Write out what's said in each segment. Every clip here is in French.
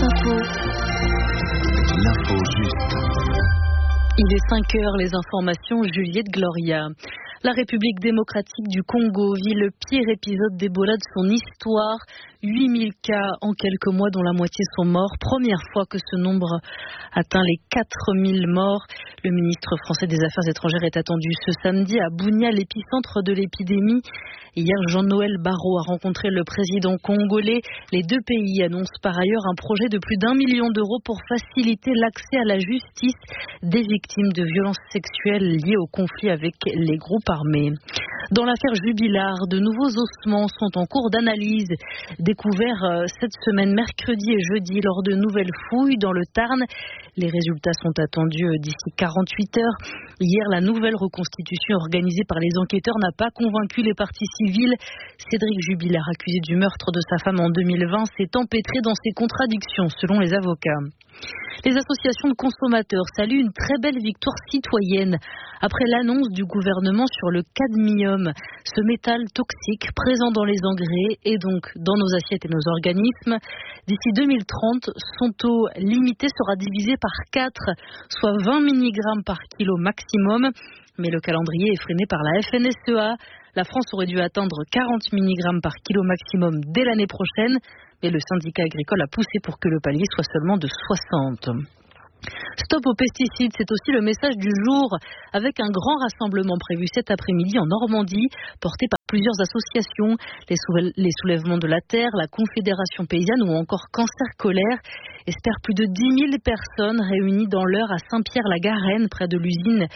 Info. L'info juste. Il est 5 heures, les informations, Juliette Gloria. La République démocratique du Congo vit le pire épisode d'Ebola de son histoire. 8000 cas en quelques mois, dont la moitié sont morts. Première fois que ce nombre atteint les 4000 morts. Le ministre français des Affaires étrangères est attendu ce samedi à Bunia, l'épicentre de l'épidémie. Hier, Jean-Noël Barrot a rencontré le président congolais. Les deux pays annoncent par ailleurs un projet de plus d'1 million d'euros pour faciliter l'accès à la justice des victimes de violences sexuelles liées au conflit avec les groupes armés. Dans l'affaire Jubilard, de nouveaux ossements sont en cours d'analyse. Découverts cette semaine, mercredi et jeudi, lors de nouvelles fouilles dans le Tarn. Les résultats sont attendus d'ici 48 heures. Hier, la nouvelle reconstitution organisée par les enquêteurs n'a pas convaincu les parties civiles. Cédric Jubilard, accusé du meurtre de sa femme en 2020, s'est empêtré dans ses contradictions, selon les avocats. Les associations de consommateurs saluent une très belle victoire citoyenne après l'annonce du gouvernement sur le cadmium, ce métal toxique présent dans les engrais et donc dans nos assiettes et nos organismes. D'ici 2030, son taux limité sera divisé par 4, soit 20 mg par kilo maximum. Mais le calendrier est freiné par la FNSEA. La France aurait dû atteindre 40 mg par kilo maximum dès l'année prochaine. Et le syndicat agricole a poussé pour que le palier soit seulement de 60. Stop aux pesticides, c'est aussi le message du jour avec un grand rassemblement prévu cet après-midi en Normandie, porté par plusieurs associations, les soulèvements de la terre, la Confédération paysanne ou encore Cancer Colère, espèrent plus de 10 000 personnes réunies dans l'Eure à Saint-Pierre-la-Garenne, près de l'usine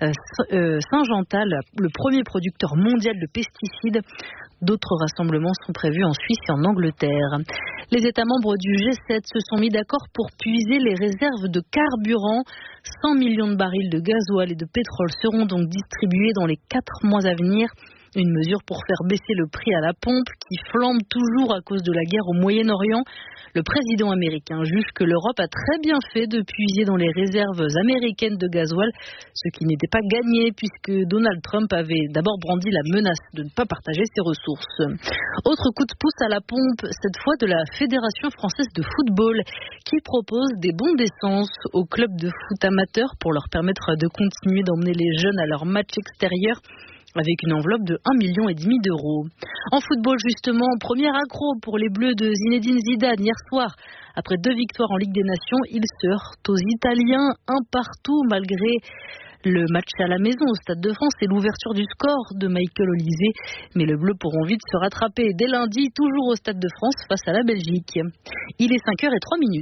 Saint-Gental, le premier producteur mondial de pesticides. D'autres rassemblements sont prévus en Suisse et en Angleterre. Les États membres du G7 se sont mis d'accord pour puiser les réserves de carburant. 100 millions de barils de gasoil et de pétrole seront donc distribués dans les 4 mois à venir. Une mesure pour faire baisser le prix à la pompe qui flambe toujours à cause de la guerre au Moyen-Orient. Le président américain juge que l'Europe a très bien fait de puiser dans les réserves américaines de gasoil, ce qui n'était pas gagné puisque Donald Trump avait d'abord brandi la menace de ne pas partager ses ressources. Autre coup de pouce à la pompe, cette fois de la Fédération française de football qui propose des bons d'essence aux clubs de foot amateurs pour leur permettre de continuer d'emmener les jeunes à leurs matchs extérieurs, avec une enveloppe de 1,5 million d'euros. En football, justement, première accro pour les Bleus de Zinedine Zidane hier soir. Après 2 victoires en Ligue des Nations, ils se heurtent aux Italiens, 1-1 malgré le match à la maison au Stade de France et l'ouverture du score de Michael Olise. Mais les Bleus pourront vite se rattraper dès lundi, toujours au Stade de France face à la Belgique. Il est 5h03.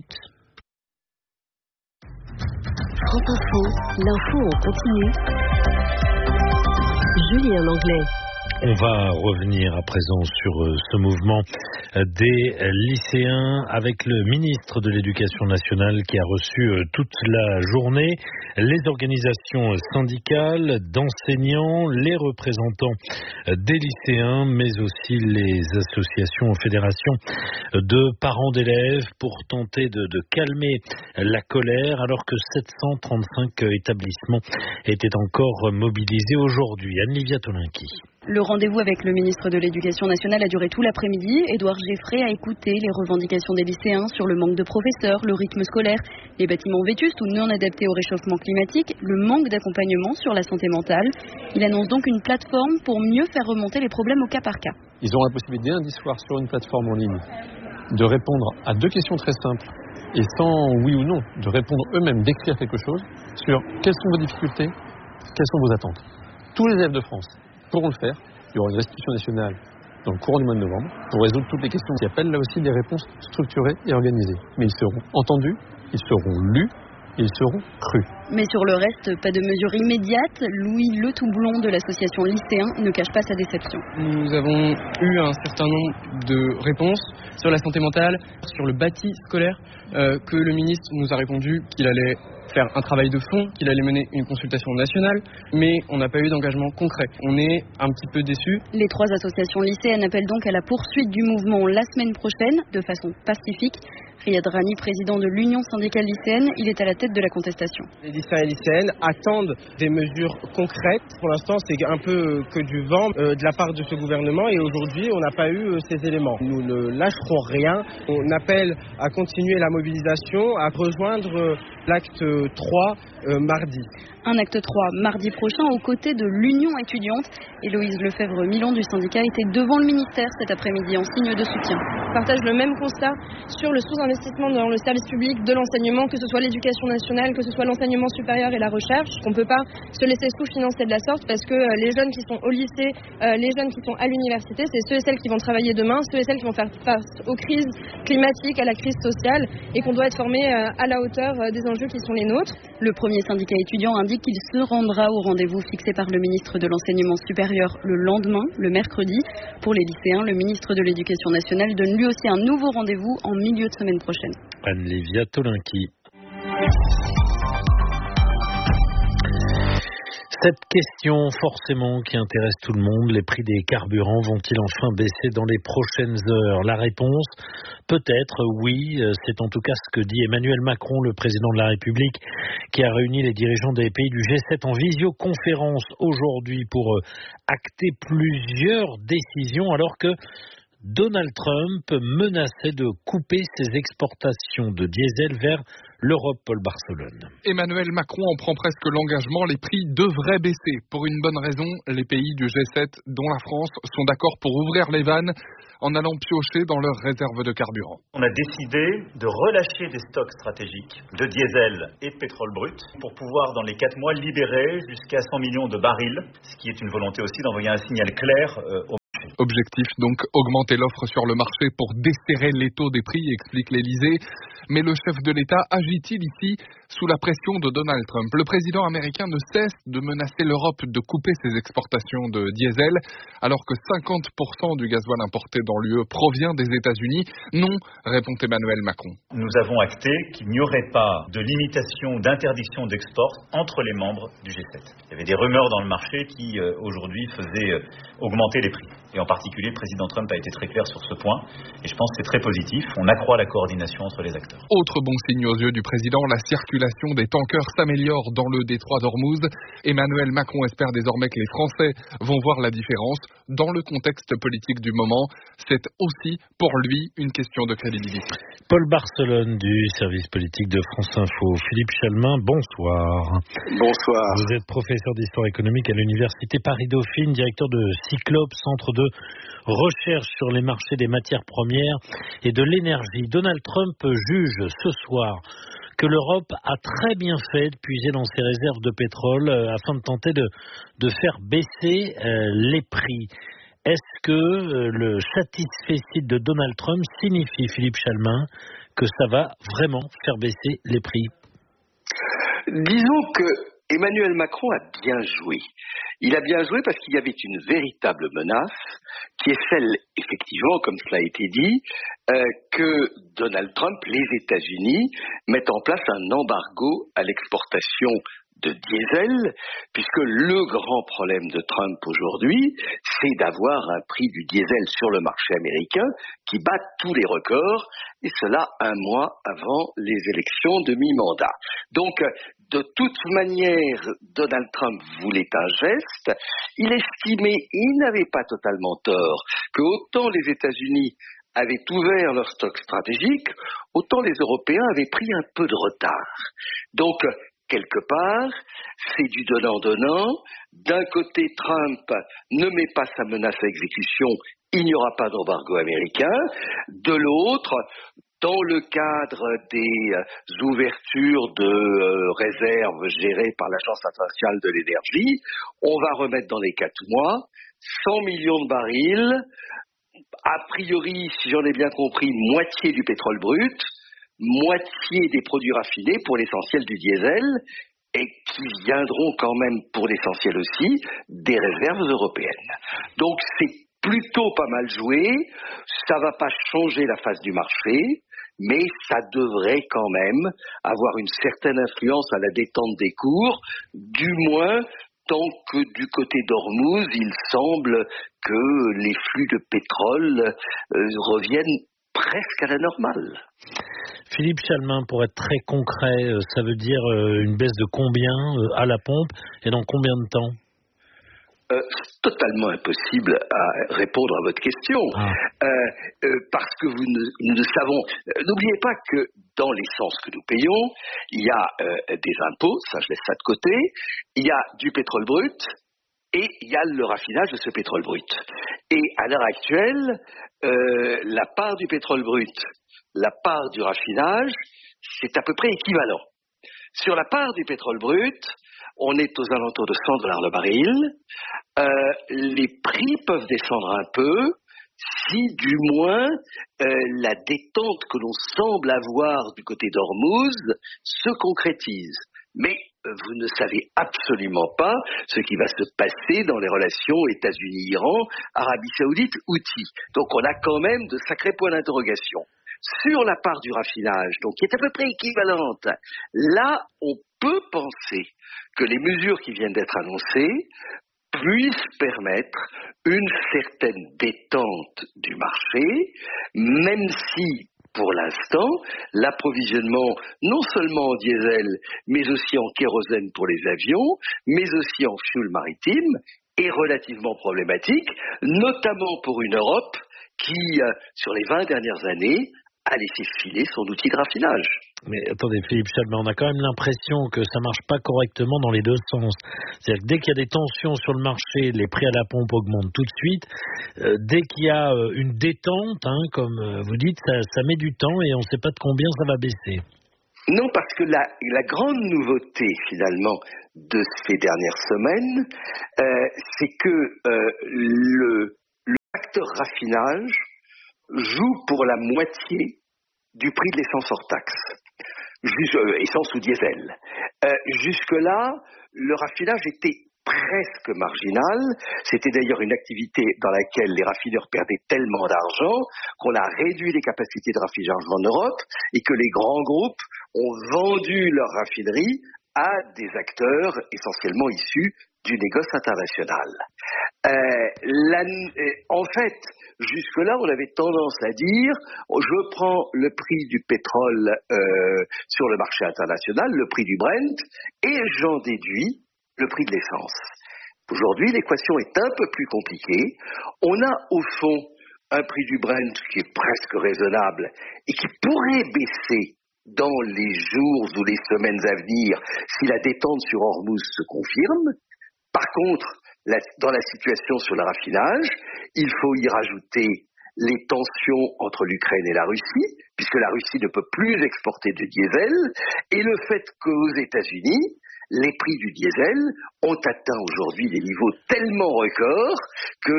France Info, l'info en continu. Julien Langlais. On va revenir à présent sur ce mouvement des lycéens avec le ministre de l'Éducation nationale qui a reçu toute la journée les organisations syndicales d'enseignants, les représentants des lycéens, mais aussi les associations, fédérations de parents d'élèves pour tenter de calmer la colère alors que 735 établissements étaient encore mobilisés aujourd'hui. Anne-Livia Tolinki. Le rendez-vous avec le ministre de l'Éducation nationale a duré tout l'après-midi. Édouard Geffray a écouté les revendications des lycéens sur le manque de professeurs, le rythme scolaire, les bâtiments vétustes ou non adaptés au réchauffement climatique, le manque d'accompagnement sur la santé mentale. Il annonce donc une plateforme pour mieux faire remonter les problèmes au cas par cas. Ils auront la possibilité lundi soir sur une plateforme en ligne de répondre à 2 questions très simples et sans oui ou non, de répondre eux-mêmes, d'écrire quelque chose sur quelles sont vos difficultés, quelles sont vos attentes. Tous les élèves de France pourront le faire. Il y aura une restitution nationale dans le courant du mois de novembre pour résoudre toutes les questions qui appellent là aussi des réponses structurées et organisées. Mais ils seront entendus, ils seront lus et ils seront crus. Mais sur le reste, pas de mesures immédiates. Louis Le Toublon de l'association Lycéens ne cache pas sa déception. Nous avons eu un certain nombre de réponses sur la santé mentale, sur le bâti scolaire, que le ministre nous a répondu qu'il allait faire un travail de fond, qu'il allait mener une consultation nationale, mais on n'a pas eu d'engagement concret. On est un petit peu déçus. Les 3 associations lycéennes appellent donc à la poursuite du mouvement la semaine prochaine, de façon pacifique. Riyad Rani, président de l'Union syndicale lycéenne, il est à la tête de la contestation. Les lycéens et lycéennes attendent des mesures concrètes. Pour l'instant, c'est un peu que du vent de la part de ce gouvernement et aujourd'hui, on n'a pas eu ces éléments. Nous ne lâcherons rien. On appelle à continuer la mobilisation, à rejoindre l'acte 3 mardi. Un acte 3 mardi prochain aux côtés de l'Union étudiante. Héloïse Lefebvre-Milan du syndicat était devant le ministère cet après-midi en signe de soutien. On partage le même constat sur le sous-investissement dans le service public de l'enseignement, que ce soit l'éducation nationale, que ce soit l'enseignement supérieur et la recherche. On ne peut pas se laisser sous-financer de la sorte parce que les jeunes qui sont au lycée, les jeunes qui sont à l'université, c'est ceux et celles qui vont travailler demain, ceux et celles qui vont faire face aux crises climatiques, à la crise sociale et qu'on doit être formés à la hauteur des enjeux qui sont les nôtres. Le premier syndicat étudiant indique qu'il se rendra au rendez-vous fixé par le ministre de l'Enseignement supérieur le lendemain, le mercredi. Pour les lycéens, le ministre de l'Éducation nationale donne lui aussi un nouveau rendez-vous en milieu de semaine prochaine. Anne-Livia Tolinki. Cette question forcément qui intéresse tout le monde, les prix des carburants vont-ils enfin baisser dans les prochaines heures? La réponse, peut-être oui, c'est en tout cas ce que dit Emmanuel Macron, le président de la République, qui a réuni les dirigeants des pays du G7 en visioconférence aujourd'hui pour acter plusieurs décisions alors que Donald Trump menaçait de couper ses exportations de diesel vers l'Europe. Paul Barcelone. Emmanuel Macron en prend presque l'engagement, les prix devraient baisser. Pour une bonne raison, les pays du G7, dont la France, sont d'accord pour ouvrir les vannes en allant piocher dans leurs réserves de carburant. On a décidé de relâcher des stocks stratégiques de diesel et de pétrole brut pour pouvoir, dans les 4 mois, libérer jusqu'à 100 millions de barils, ce qui est une volonté aussi d'envoyer un signal clair au marché. Objectif donc, augmenter l'offre sur le marché pour desserrer l'étau des prix, explique l'Élysée. Mais le chef de l'État agit-il ici sous la pression de Donald Trump? Le président américain ne cesse de menacer l'Europe de couper ses exportations de diesel, alors que 50% du gasoil importé dans l'UE provient des États-Unis. Non, répond Emmanuel Macron. Nous avons acté qu'il n'y aurait pas de limitation, d'interdiction d'export entre les membres du G7. Il y avait des rumeurs dans le marché qui, aujourd'hui, faisaient augmenter les prix. Et en particulier, le président Trump a été très clair sur ce point. Et je pense que c'est très positif. On accroît la coordination entre les acteurs. Autre bon signe aux yeux du président, la circulation des tankers s'améliore dans le détroit d'Ormuz. Emmanuel Macron espère désormais que les Français vont voir la différence dans le contexte politique du moment. C'est aussi, pour lui, une question de crédibilité. Paul Barcelone du service politique de France Info. Philippe Chalmin, bonsoir. Bonsoir. Vous êtes professeur d'histoire économique à l'université Paris-Dauphine, directeur de Cyclope, centre de recherche sur les marchés des matières premières et de l'énergie. Donald Trump juge ce soir que l'Europe a très bien fait de puiser dans ses réserves de pétrole afin de tenter de faire baisser les prix. Est-ce que le satisfecit de Donald Trump signifie, Philippe Chalmin, que ça va vraiment faire baisser les prix? Disons que Emmanuel Macron a bien joué. Il a bien joué parce qu'il y avait une véritable menace qui est celle, effectivement, comme cela a été dit, que Donald Trump, les États-Unis, mettent en place un embargo à l'exportation de diesel, puisque le grand problème de Trump aujourd'hui, c'est d'avoir un prix du diesel sur le marché américain qui bat tous les records, et cela un mois avant les élections de mi-mandat. Donc, de toute manière, Donald Trump voulait un geste. Il estimait, et il n'avait pas totalement tort, que autant les États-Unis avaient ouvert leur stock stratégique, autant les Européens avaient pris un peu de retard. Donc, quelque part, c'est du donnant-donnant. D'un côté, Trump ne met pas sa menace à exécution, il n'y aura pas d'embargo américain. De l'autre, dans le cadre des ouvertures de réserves gérées par l'Agence internationale de l'énergie, on va remettre dans les 4 mois 100 millions de barils, a priori, si j'en ai bien compris, moitié du pétrole brut, moitié des produits raffinés pour l'essentiel du diesel, et qui viendront quand même pour l'essentiel aussi des réserves européennes. Donc c'est plutôt pas mal joué, ça va pas changer la face du marché, mais ça devrait quand même avoir une certaine influence à la détente des cours, du moins tant que du côté d'Ormuz, il semble que les flux de pétrole reviennent presque à la normale. Philippe Chalmin, pour être très concret, ça veut dire une baisse de combien à la pompe et dans combien de temps ? C'est totalement impossible à répondre à votre question, parce que nous ne savons. N'oubliez pas que dans l'essence que nous payons, il y a des impôts, ça je laisse ça de côté, il y a du pétrole brut et il y a le raffinage de ce pétrole brut. Et à l'heure actuelle, la part du pétrole brut, la part du raffinage, c'est à peu près équivalent. Sur la part du pétrole brut, on est aux alentours de $100 le baril. Les prix peuvent descendre un peu si du moins la détente que l'on semble avoir du côté d'Ormuz se concrétise. Mais vous ne savez absolument pas ce qui va se passer dans les relations États-Unis-Iran, Arabie Saoudite, Houthi. Donc on a quand même de sacrés points d'interrogation. Sur la part du raffinage, donc qui est à peu près équivalente, là on peut penser que les mesures qui viennent d'être annoncées puissent permettre une certaine détente du marché, même si, pour l'instant, l'approvisionnement, non seulement en diesel, mais aussi en kérosène pour les avions, mais aussi en fuel maritime, est relativement problématique, notamment pour une Europe qui, sur les 20 dernières années, a laissé filer son outil de raffinage. Mais attendez, Philippe Chalmin, on a quand même l'impression que ça marche pas correctement dans les deux sens. C'est-à-dire que dès qu'il y a des tensions sur le marché, les prix à la pompe augmentent tout de suite. Dès qu'il y a une détente, comme vous dites, ça met du temps et on ne sait pas de combien ça va baisser. Non, parce que la grande nouveauté, finalement, de ces dernières semaines, c'est que le facteur raffinage joue pour la moitié du prix de l'essence hors taxe, essence ou diesel. Jusque-là, le raffinage était presque marginal. C'était d'ailleurs une activité dans laquelle les raffineurs perdaient tellement d'argent qu'on a réduit les capacités de raffinage en Europe et que les grands groupes ont vendu leurs raffineries à des acteurs essentiellement issus du négoce international. En fait, jusque-là, on avait tendance à dire je prends le prix du pétrole sur le marché international, le prix du Brent, et j'en déduis le prix de l'essence. Aujourd'hui, l'équation est un peu plus compliquée. On a au fond un prix du Brent qui est presque raisonnable et qui pourrait baisser dans les jours ou les semaines à venir si la détente sur Ormuz se confirme. Par contre, dans la situation sur le raffinage, il faut y rajouter les tensions entre l'Ukraine et la Russie, puisque la Russie ne peut plus exporter de diesel, et le fait qu'aux États-Unis, les prix du diesel ont atteint aujourd'hui des niveaux tellement records que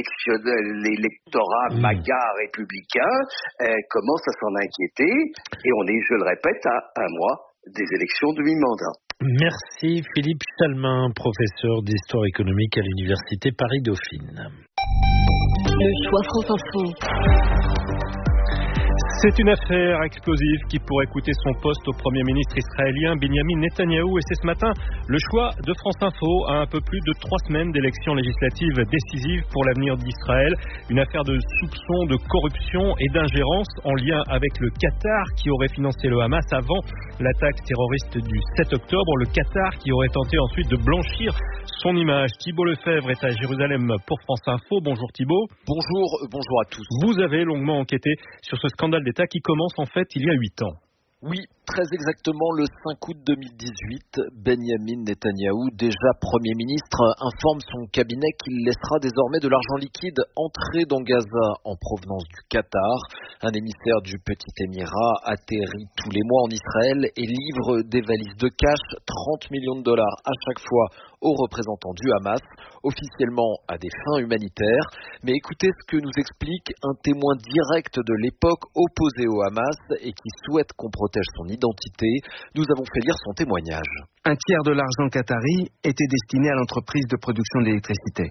l'électorat MAGA républicain commence à s'en inquiéter, et on est, je le répète, à un mois des élections de mi-mandat. Merci Philippe Chalmin, professeur d'histoire économique à l'Université Paris-Dauphine. Le choix France Info. C'est une affaire explosive qui pourrait coûter son poste au Premier ministre israélien Benjamin Netanyahou. Et c'est ce matin le choix de France Info à un peu plus de 3 semaines d'élections législatives décisives pour l'avenir d'Israël. Une affaire de soupçons de corruption et d'ingérence en lien avec le Qatar qui aurait financé le Hamas avant l'attaque terroriste du 7 octobre. Le Qatar qui aurait tenté ensuite de blanchir son image. Thibault Lefebvre est à Jérusalem pour France Info. Bonjour Thibault. Bonjour à tous. Vous avez longuement enquêté sur ce scandale d'État qui commence en fait il y a 8 ans. Oui, très exactement le 5 août 2018, Benjamin Netanyahou, déjà Premier ministre, informe son cabinet qu'il laissera désormais de l'argent liquide entrer dans Gaza en provenance du Qatar. Un émissaire du Petit Émirat atterrit tous les mois en Israël et livre des valises de cash, $30 millions à chaque fois aux représentants du Hamas, officiellement à des fins humanitaires. Mais écoutez ce que nous explique un témoin direct de l'époque opposé au Hamas et qui souhaite qu'on protège son identité. Nous avons fait lire son témoignage. Un tiers de l'argent qatari était destiné à l'entreprise de production d'électricité.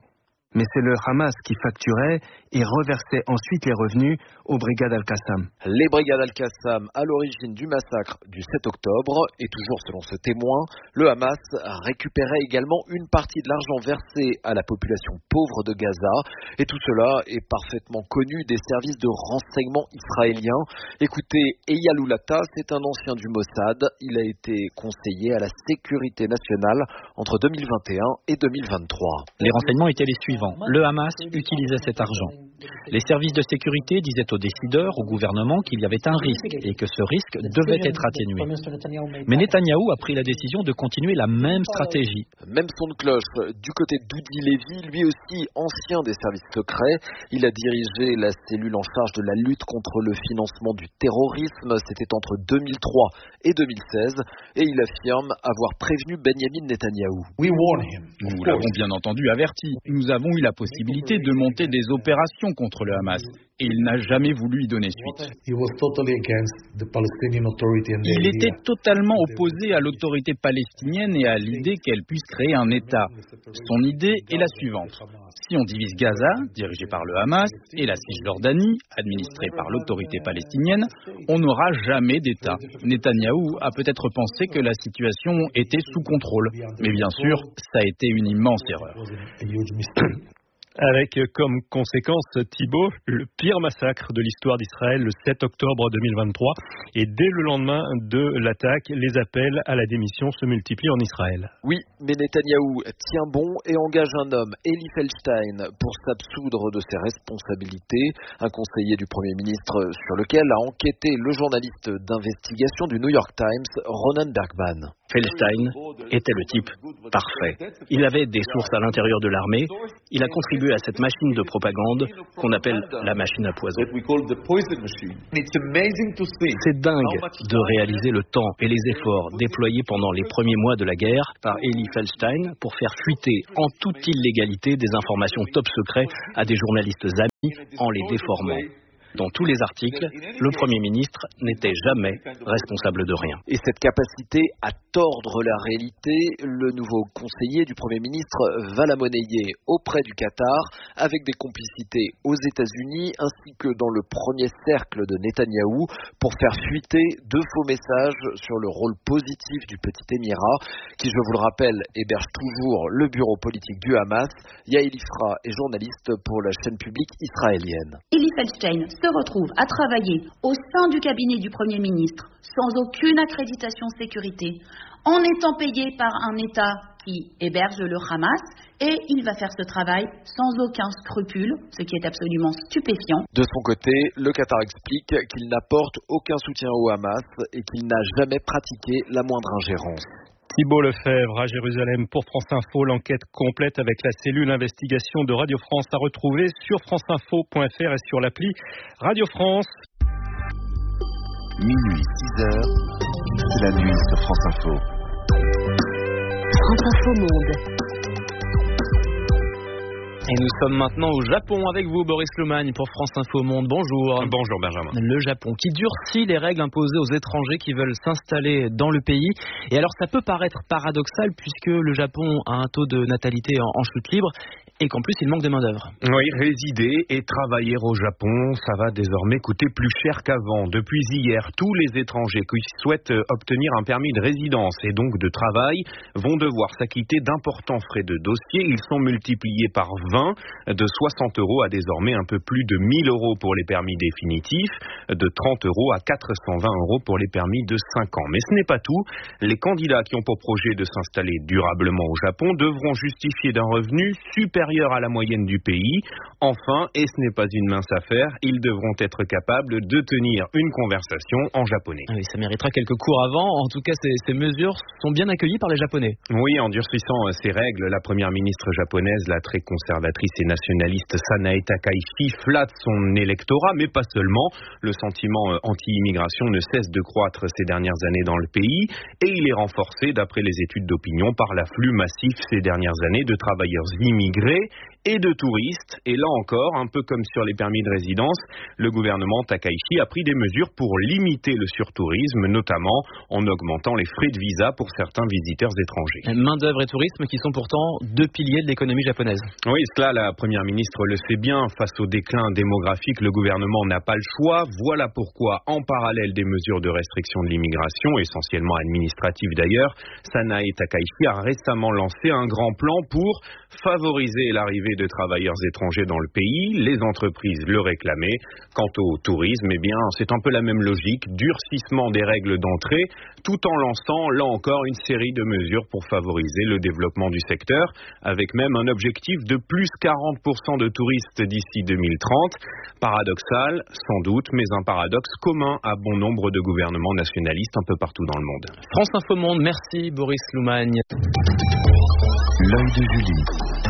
mais c'est le Hamas qui facturait et reversait ensuite les revenus aux brigades Al-Qassam. Les brigades Al-Qassam à l'origine du massacre du 7 octobre, et toujours selon ce témoin, le Hamas récupérait également une partie de l'argent versé à la population pauvre de Gaza, et tout cela est parfaitement connu des services de renseignement israéliens. Écoutez, Eyal Oulata, c'est un ancien du Mossad, il a été conseiller à la sécurité nationale entre 2021 et 2023. Les renseignements étaient les suivants. Le Hamas utilisait cet argent. Les services de sécurité disaient aux décideurs, au gouvernement, qu'il y avait un risque et que ce risque devait être atténué. Mais Netanyahou a pris la décision de continuer la même stratégie. Même son de cloche du côté d'Udi Levy, lui aussi ancien des services secrets. Il a dirigé la cellule en charge de la lutte contre le financement du terrorisme. C'était entre 2003 et 2016. Et il affirme avoir prévenu Benjamin Netanyahou. Nous l'avons bien entendu averti. Nous avons eu la possibilité de monter des opérations contre le Hamas et il n'a jamais voulu y donner suite. Il était totalement opposé à l'autorité palestinienne et à l'idée qu'elle puisse créer un État. Son idée est la suivante. Si on divise Gaza, dirigé par le Hamas, et la Cisjordanie, administrée par l'autorité palestinienne, on n'aura jamais d'État. Netanyahou a peut-être pensé que la situation était sous contrôle, mais bien sûr, ça a été une immense erreur. Avec comme conséquence, Thibault, le pire massacre de l'histoire d'Israël le 7 octobre 2023. Et dès le lendemain de l'attaque, les appels à la démission se multiplient en Israël. Oui, mais Netanyahou tient bon et engage un homme, Eli Feldstein, pour s'absoudre de ses responsabilités. Un conseiller du Premier ministre sur lequel a enquêté le journaliste d'investigation du New York Times, Ronan Bergman. Feldstein était le type parfait. Il avait des sources à l'intérieur de l'armée. Il a contribué à cette machine de propagande qu'on appelle la machine à poison. C'est dingue de réaliser le temps et les efforts déployés pendant les premiers mois de la guerre par Eli Feldstein pour faire fuiter en toute illégalité des informations top secrets à des journalistes amis en les déformant. Dans tous les articles, le Premier ministre n'était jamais responsable de rien. Et cette capacité à tordre la réalité, le nouveau conseiller du Premier ministre va la monnayer auprès du Qatar, avec des complicités aux États-Unis, ainsi que dans le premier cercle de Netanyahou, pour faire fuiter de faux messages sur le rôle positif du petit émirat, qui, je vous le rappelle, héberge toujours le bureau politique du Hamas. Yael Ifra est journaliste pour la chaîne publique israélienne. Eli Feldstein se retrouve à travailler au sein du cabinet du Premier ministre sans aucune accréditation sécurité, en étant payé par un État qui héberge le Hamas, et il va faire ce travail sans aucun scrupule, ce qui est absolument stupéfiant. De son côté, le Qatar explique qu'il n'apporte aucun soutien au Hamas et qu'il n'a jamais pratiqué la moindre ingérence. Thibault Lefebvre à Jérusalem pour France Info. L'enquête complète avec la cellule investigation de Radio France à retrouver sur franceinfo.fr et sur l'appli Radio France. Minuit 6h, c'est la nuit sur France Info. France Info Monde. Et nous sommes maintenant au Japon avec vous, Boris Lomagne, pour France Info Monde. Bonjour. Bonjour Benjamin. Le Japon qui durcit les règles imposées aux étrangers qui veulent s'installer dans le pays. Et alors ça peut paraître paradoxal puisque le Japon a un taux de natalité en chute libre et qu'en plus il manque de main d'œuvre. Oui, résider et travailler au Japon, ça va désormais coûter plus cher qu'avant. Depuis hier, tous les étrangers qui souhaitent obtenir un permis de résidence et donc de travail vont devoir s'acquitter d'importants frais de dossier. Ils sont multipliés par 20, de 60 € à désormais un peu plus de 1 000 € pour les permis définitifs, de 30 € à 420 € pour les permis de 5 ans. Mais ce n'est pas tout. Les candidats qui ont pour projet de s'installer durablement au Japon devront justifier d'un revenu supérieur à la moyenne du pays. Enfin, et ce n'est pas une mince affaire, ils devront être capables de tenir une conversation en japonais. Oui, ça méritera quelques cours avant. En tout cas, ces mesures sont bien accueillies par les Japonais. Oui, en durcissant ces règles, la première ministre japonaise, la très conservatrice et nationaliste Sanae Takaichi, flatte son électorat, mais pas seulement. Le sentiment anti-immigration ne cesse de croître ces dernières années dans le pays et il est renforcé, d'après les études d'opinion, par l'afflux massif ces dernières années de travailleurs immigrés. et de touristes. Et là encore, un peu comme sur les permis de résidence, le gouvernement Takaichi a pris des mesures pour limiter le surtourisme, notamment en augmentant les frais de visa pour certains visiteurs étrangers. Main-d'œuvre et tourisme qui sont pourtant deux piliers de l'économie japonaise. Oui, cela, la première ministre le sait bien. Face au déclin démographique, le gouvernement n'a pas le choix. Voilà pourquoi, en parallèle des mesures de restriction de l'immigration, essentiellement administratives d'ailleurs, Sanae Takaichi a récemment lancé un grand plan pour favoriser l'arrivée de travailleurs étrangers dans le pays. Les entreprises le réclamaient. Quant au tourisme, eh bien, c'est un peu la même logique, durcissement des règles d'entrée, tout en lançant, là encore, une série de mesures pour favoriser le développement du secteur, avec même un objectif de plus 40% de touristes d'ici 2030. Paradoxal, sans doute, mais un paradoxe commun à bon nombre de gouvernements nationalistes un peu partout dans le monde. France Info Monde, merci Boris Loumagne. L'œil de Julie.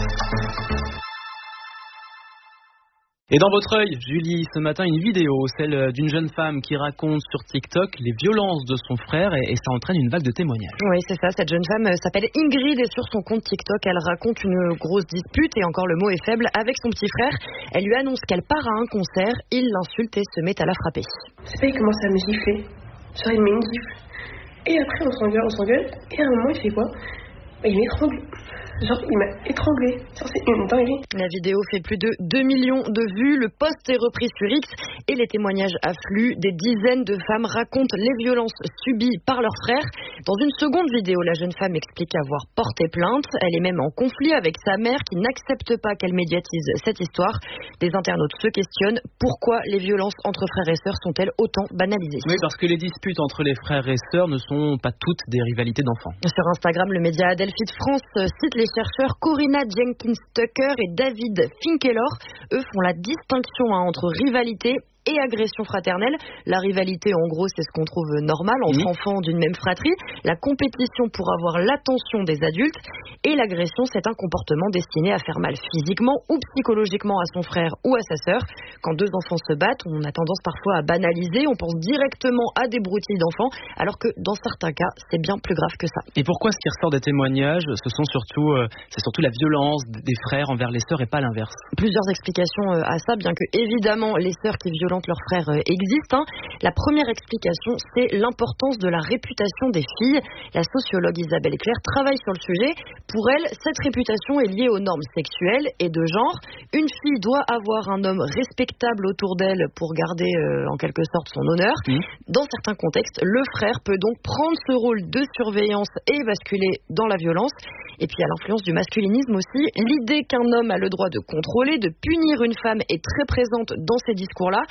Et dans votre œil, Julie, ce matin, une vidéo, celle d'une jeune femme qui raconte sur TikTok les violences de son frère et ça entraîne une vague de témoignages. Oui, c'est ça. Cette jeune femme s'appelle Ingrid et sur son compte TikTok, elle raconte une grosse dispute et encore le mot est faible avec son petit frère. Elle lui annonce qu'elle part à un concert, il l'insulte et se met à la frapper. C'est pas, il commence à me gifler. Genre, il met une gifle. Et après, on s'engueule. Et à un moment, il fait quoi ? Il m'étrangle. Genre, il m'a étranglé. C'est une dinguerie. La vidéo fait plus de 2 millions de vues. Le post est repris sur X et les témoignages affluent. Des dizaines de femmes racontent les violences subies par leurs frères. Dans une seconde vidéo, la jeune femme explique avoir porté plainte. Elle est même en conflit avec sa mère qui n'accepte pas qu'elle médiatise cette histoire. Des internautes se questionnent. Pourquoi les violences entre frères et sœurs sont-elles autant banalisées ? Oui, parce que les disputes entre les frères et sœurs ne sont pas toutes des rivalités d'enfants. Sur Instagram, le média Adelphi de France cite les chercheurs Corinna Jenkins-Tucker et David Finkelor. Eux font la distinction entre rivalité et agression fraternelle. La rivalité, en gros, c'est ce qu'on trouve normal entre enfants d'une même fratrie. La compétition pour avoir l'attention des adultes. Et l'agression, c'est un comportement destiné à faire mal physiquement ou psychologiquement à son frère ou à sa sœur. Quand deux enfants se battent, on a tendance parfois à banaliser. On pense directement à des broutilles d'enfants, alors que dans certains cas, c'est bien plus grave que ça. Et pourquoi ce qui ressort des témoignages, c'est surtout la violence des frères envers les sœurs et pas l'inverse ? Plusieurs explications à ça, bien que évidemment les sœurs qui violentent leurs frères existent. La première explication, c'est l'importance de la réputation des filles. La sociologue Isabelle Claire travaille sur le sujet. Pour elle, cette réputation est liée aux normes sexuelles et de genre. Une fille doit avoir un homme respectable autour d'elle pour garder en quelque sorte son honneur. Dans certains contextes, le frère peut donc prendre ce rôle de surveillance et basculer dans la violence. Et puis à l'influence du masculinisme aussi, l'idée qu'un homme a le droit de contrôler, de punir une femme est très présente dans ces discours-là.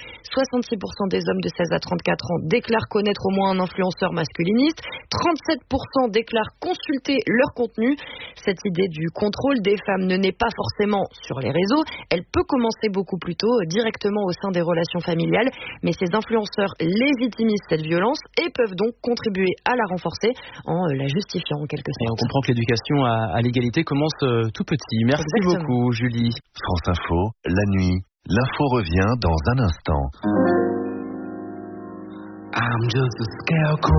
66% des hommes de 16 à 34 ans déclarent connaître au moins un influenceur masculiniste. 37% déclarent consulter leur contenu. Cette idée du contrôle des femmes ne naît pas forcément sur les réseaux. Elle peut commencer beaucoup plus tôt, directement au sein des relations familiales. Mais ces influenceurs légitimisent cette violence et peuvent donc contribuer à la renforcer en la justifiant en quelque sorte. Et on comprend que l'éducation à l'égalité commence tout petit. Merci beaucoup, Julie. France Info, la nuit. L'info revient dans un instant. I'm just a scarecrow.